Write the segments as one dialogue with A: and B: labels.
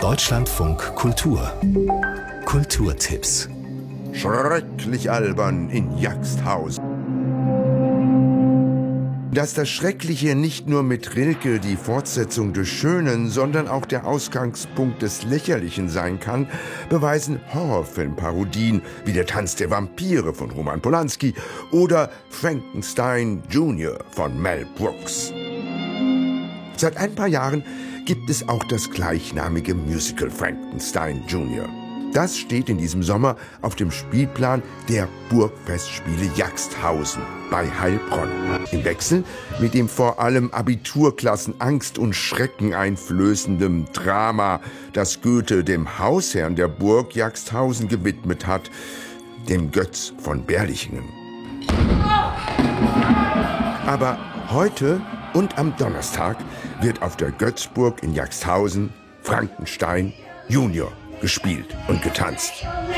A: Deutschlandfunk Kultur. Kulturtipps.
B: Schrecklich albern in Jagsthausen. Dass das Schreckliche nicht nur mit Rilke die Fortsetzung des Schönen, sondern auch der Ausgangspunkt des Lächerlichen sein kann, beweisen Horrorfilmparodien wie Der Tanz der Vampire von Roman Polanski oder Frankenstein Jr. von Mel Brooks. Seit ein paar Jahren gibt es auch das gleichnamige Musical Frankenstein Jr. Das steht in diesem Sommer auf dem Spielplan der Burgfestspiele Jagsthausen bei Heilbronn. Im Wechsel mit dem vor allem Abiturklassen Angst und Schrecken einflößendem Drama, das Goethe dem Hausherrn der Burg Jagsthausen gewidmet hat, dem Götz von Berlichingen. Aber heute und am Donnerstag wird auf der Götzburg in Jagsthausen Frankenstein Junior gespielt und getanzt.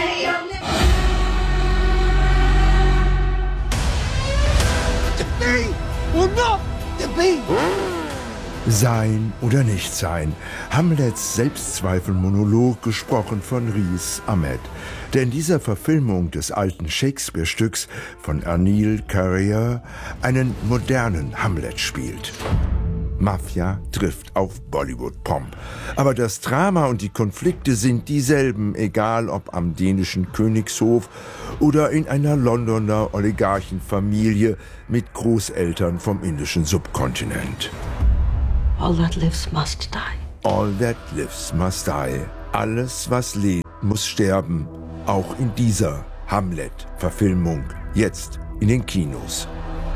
B: Sein oder nicht sein, Hamlets Selbstzweifelmonolog gesprochen von Riz Ahmed, der in dieser Verfilmung des alten Shakespeare-Stücks von Anil Karia einen modernen Hamlet spielt. Mafia trifft auf Bollywood-Pomp. Aber das Drama und die Konflikte sind dieselben, egal ob am dänischen Königshof oder in einer Londoner Oligarchenfamilie mit Großeltern vom indischen Subkontinent.
C: All that lives must die.
B: All that lives must die. Alles, was lebt, muss sterben. Auch in dieser Hamlet-Verfilmung. Jetzt in den Kinos.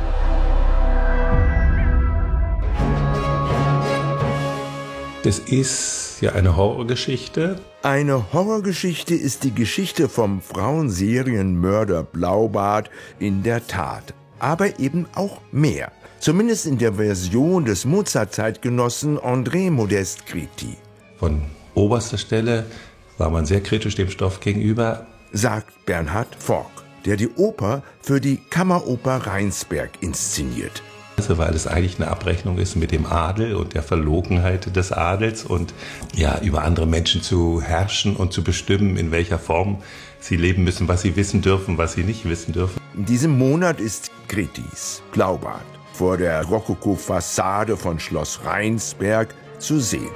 D: Das ist ja eine Horrorgeschichte.
B: Eine Horrorgeschichte ist die Geschichte vom Frauenserienmörder Blaubart in der Tat. Aber eben auch mehr. Zumindest in der Version des Mozart-Zeitgenossen André Modeste Criti.
D: Von oberster Stelle war man sehr kritisch dem Stoff gegenüber,
B: sagt Bernhard Fork, der die Oper für die Kammeroper Rheinsberg inszeniert.
D: Weil es eigentlich eine Abrechnung ist mit dem Adel und der Verlogenheit des Adels und ja, über andere Menschen zu herrschen und zu bestimmen, in welcher Form sie leben müssen, was sie wissen dürfen, was sie nicht wissen dürfen.
B: In diesem Monat ist Critis Blaubart vor der Rokoko-Fassade von Schloss Rheinsberg zu sehen.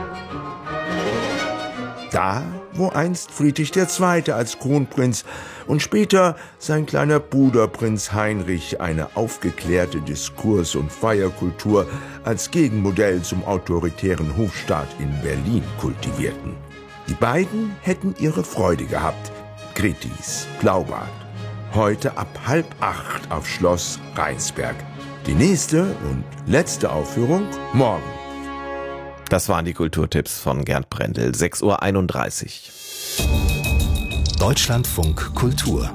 B: Da, wo einst Friedrich II. Als Kronprinz und später sein kleiner Bruder Prinz Heinrich eine aufgeklärte Diskurs- und Feierkultur als Gegenmodell zum autoritären Hofstaat in Berlin kultivierten. Die beiden hätten ihre Freude gehabt. Critis Blaubart. Heute ab 7:30 auf Schloss Rheinsberg. Die nächste und letzte Aufführung morgen.
E: Das waren die Kulturtipps von Gerd Brendel, 6:31 Uhr.
A: Deutschlandfunk Kultur.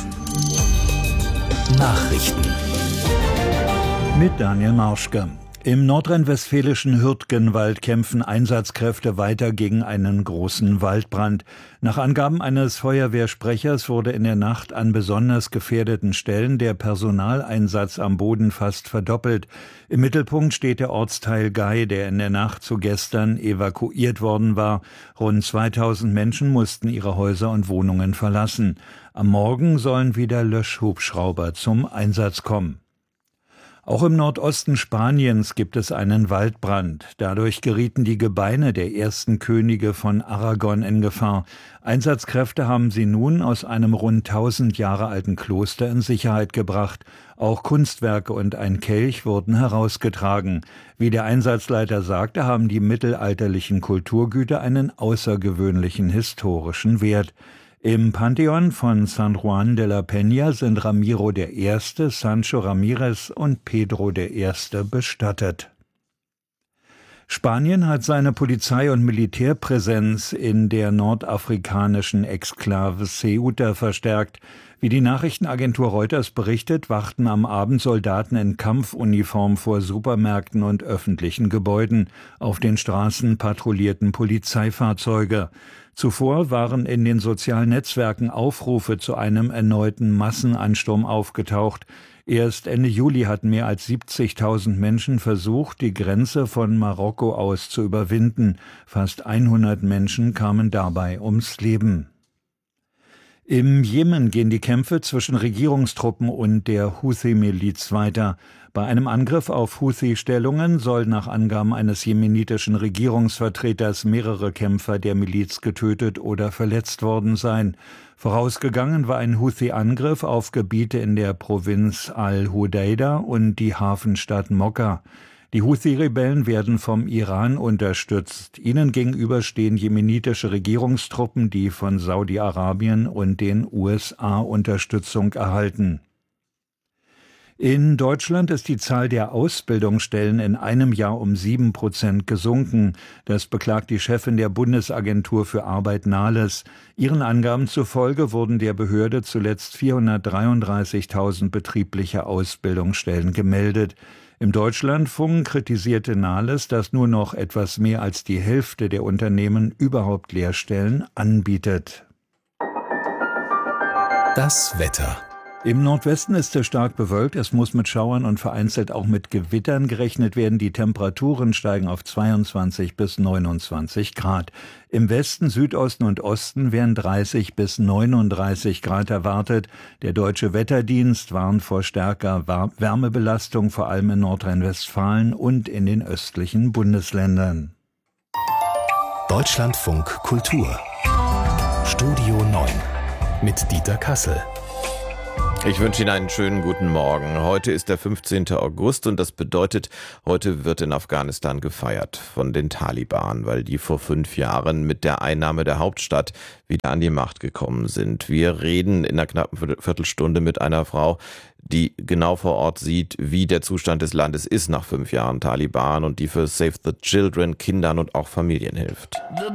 A: Nachrichten.
F: Mit Daniel Marschke. Im nordrhein-westfälischen Hürtgenwald kämpfen Einsatzkräfte weiter gegen einen großen Waldbrand. Nach Angaben eines Feuerwehrsprechers wurde in der Nacht an besonders gefährdeten Stellen der Personaleinsatz am Boden fast verdoppelt. Im Mittelpunkt steht der Ortsteil Gei, der in der Nacht zu gestern evakuiert worden war. Rund 2000 Menschen mussten ihre Häuser und Wohnungen verlassen. Am Morgen sollen wieder Löschhubschrauber zum Einsatz kommen. Auch im Nordosten Spaniens gibt es einen Waldbrand. Dadurch gerieten die Gebeine der ersten Könige von Aragon in Gefahr. Einsatzkräfte haben sie nun aus einem rund 1000 Jahre alten Kloster in Sicherheit gebracht. Auch Kunstwerke und ein Kelch wurden herausgetragen. Wie der Einsatzleiter sagte, haben die mittelalterlichen Kulturgüter einen außergewöhnlichen historischen Wert. Im Pantheon von San Juan de la Peña sind Ramiro I., Sancho Ramirez und Pedro I. bestattet. Spanien hat seine Polizei- und Militärpräsenz in der nordafrikanischen Exklave Ceuta verstärkt. Wie die Nachrichtenagentur Reuters berichtet, wachten am Abend Soldaten in Kampfuniform vor Supermärkten und öffentlichen Gebäuden. Auf den Straßen patrouillierten Polizeifahrzeuge. Zuvor waren in den sozialen Netzwerken Aufrufe zu einem erneuten Massenansturm aufgetaucht. Erst Ende Juli hatten mehr als 70.000 Menschen versucht, die Grenze von Marokko aus zu überwinden. Fast 100 Menschen kamen dabei ums Leben. Im Jemen gehen die Kämpfe zwischen Regierungstruppen und der Houthi-Miliz weiter. Bei einem Angriff auf Houthi-Stellungen soll nach Angaben eines jemenitischen Regierungsvertreters mehrere Kämpfer der Miliz getötet oder verletzt worden sein. Vorausgegangen war ein Houthi-Angriff auf Gebiete in der Provinz Al-Hudaida und die Hafenstadt Mokka. Die Houthi-Rebellen werden vom Iran unterstützt. Ihnen gegenüber stehen jemenitische Regierungstruppen, die von Saudi-Arabien und den USA Unterstützung erhalten. In Deutschland ist die Zahl der Ausbildungsstellen in einem Jahr um 7% gesunken. Das beklagt die Chefin der Bundesagentur für Arbeit Nahles. Ihren Angaben zufolge wurden der Behörde zuletzt 433.000 betriebliche Ausbildungsstellen gemeldet. Im Deutschlandfunk kritisierte Nahles, dass nur noch etwas mehr als die Hälfte der Unternehmen überhaupt Lehrstellen anbietet.
A: Das Wetter.
F: Im Nordwesten ist es stark bewölkt, es muss mit Schauern und vereinzelt auch mit Gewittern gerechnet werden. Die Temperaturen steigen auf 22 bis 29 Grad. Im Westen, Südosten und Osten werden 30 bis 39 Grad erwartet. Der Deutsche Wetterdienst warnt vor stärker Wärmebelastung, vor allem in Nordrhein-Westfalen und in den östlichen Bundesländern.
A: Deutschlandfunk Kultur. Studio 9 mit Dieter Kassel.
E: Ich wünsche Ihnen einen schönen guten Morgen. Heute ist der 15. August und das bedeutet, heute wird in Afghanistan gefeiert von den Taliban, weil die vor 5 Jahren mit der Einnahme der Hauptstadt wieder an die Macht gekommen sind. Wir reden in einer knappen Viertelstunde mit einer Frau, die genau vor Ort sieht, wie der Zustand des Landes ist nach 5 Jahren Taliban und die für Save the Children Kindern und auch Familien hilft.